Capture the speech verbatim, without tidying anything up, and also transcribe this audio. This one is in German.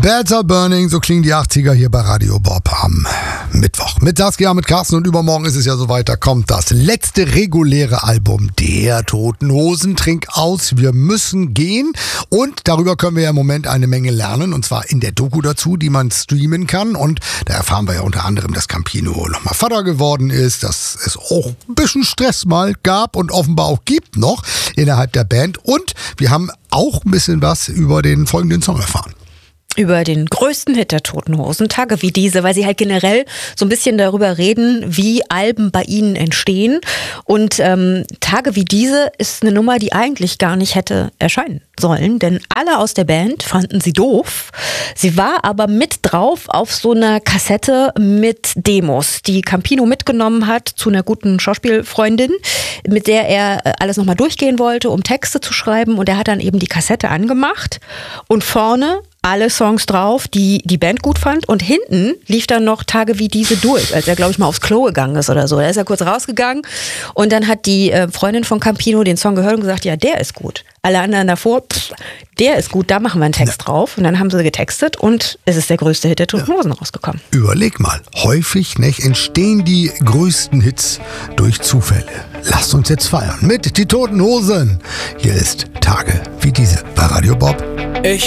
Beds Are Burning, so klingen die achtziger hier bei Radio Bob am Mittwoch. Mit Saskia, mit Carsten und übermorgen ist es ja soweit, da kommt das letzte reguläre Album der Toten Hosen. Trink aus, wir müssen gehen. Und darüber können wir ja im Moment eine Menge lernen, und zwar in der Doku dazu, die man streamen kann. Und da erfahren wir ja unter anderem, dass Campino nochmal Vater geworden ist, dass es auch ein bisschen Stress mal gab und offenbar auch gibt noch innerhalb der Band. Und wir haben auch ein bisschen was über den folgenden Song erfahren. Über den größten Hit der Toten Hosen, Tage wie diese, weil sie halt generell so ein bisschen darüber reden, wie Alben bei ihnen entstehen. Und ähm, Tage wie diese ist eine Nummer, die eigentlich gar nicht hätte erscheinen sollen, denn alle aus der Band fanden sie doof. Sie war aber mit drauf auf so einer Kassette mit Demos, die Campino mitgenommen hat zu einer guten Schauspielfreundin, mit der er alles nochmal durchgehen wollte, um Texte zu schreiben. Und er hat dann eben die Kassette angemacht und vorne alle Songs drauf, die die Band gut fand, und hinten lief dann noch Tage wie diese durch, als er, glaube ich, mal aufs Klo gegangen ist oder so. Da ist er kurz rausgegangen und dann hat die äh, Freundin von Campino den Song gehört und gesagt, ja, der ist gut. Alle anderen davor, pff, der ist gut, da machen wir einen Text ja. drauf. Und dann haben sie getextet und es ist der größte Hit der Toten Hosen ja. rausgekommen. Überleg mal, häufig nicht, entstehen die größten Hits durch Zufälle. Lasst uns jetzt feiern mit die Toten Hosen. Hier ist Tage wie diese bei Radio Bob.